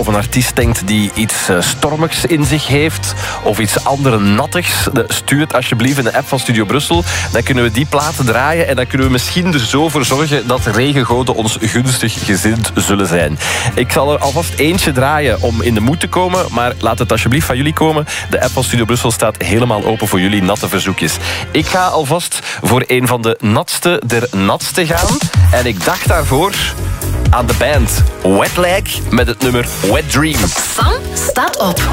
een artiest denkt die iets stormigs in zich heeft of iets andere nattigs, stuur het alsjeblieft in de app van Studio Brussel. Dan kunnen we die platen draaien en dan kunnen we misschien er zo voor zorgen dat de regengoden ons gunstig gezind zullen zijn. Ik zal er alvast eentje draaien om in de moed te komen, maar laat het alsjeblieft van jullie komen. De app van Studio Brussel staat helemaal open voor jullie natte verzoekjes. Ik ga alvast voor een van de natste der natste gaan. En ik dacht daarvoor aan de band Wet Leg met het nummer Wet Dream. Sam staat op.